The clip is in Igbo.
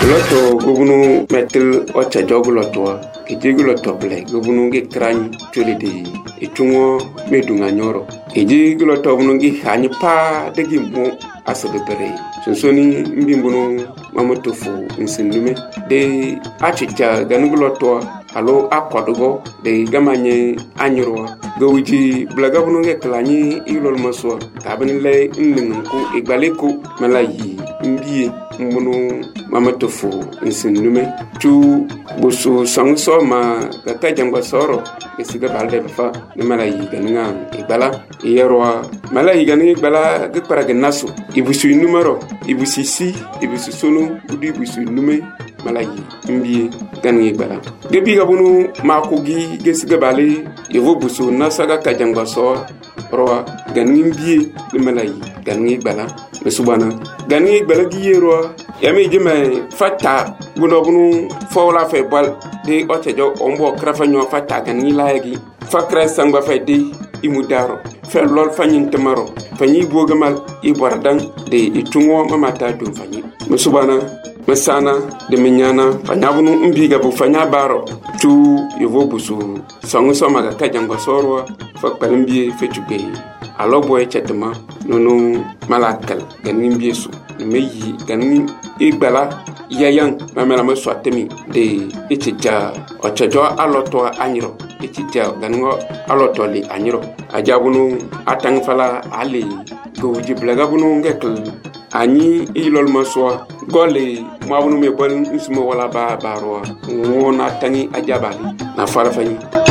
Loto gubunu metil ocha jogu loto kiji loto ble gubunu gi krany chuli di itungo medunga nyoro kiji loto gubunu gi hani pa degi mo asebe bere sonsoni mbimbunu mamotofu nsindume de achicha ganu loto alo akodugo de gamanye anyro gawiji blaga bunu ge klani ilol maso tabani le nningu igbaleko malayi mbiye mbunu mamotofu nsindume tu busu sangso ma gata jangwa soro esiga balde fa ne malayi ganinga igbala yerwa malayi ganinga igbala ge paraga naso ibusu numero ibusu si ibusu sunu budi ibusu nume malayi mbiye ganinga igbala gebi gabunu makogi gesiga bale yevo busu nasaga kajangwa so roa ganinga mbiye ne malayi ganinga igbala mesubana ganinga igbala giyerwa yami jime fata bunu fawla fe bal de otejo ombo krafanyo fata gani laagi fakra sangba fe de imudaro fe lol fanyin tamaro fanyi bogamal ibordan de itungo mamata dum fanyi musubana masana de minyana fanyabunu mbiga bu fanya baro tu yovo busu sangu somaga kajangba sorwa fakpalimbi fe tugbe alo boy chetma nono malakal ganin biesu meyi ganin igbala yayan mamela maswatemi de itija ochajo aloto anyiro itija ganin aloto li anyiro ajabunu atang fala ali goji blaga bunu ngekl ani ilol maswa gole mabunu me bal nsmo wala ba baro wona tangi ajabali na fara fani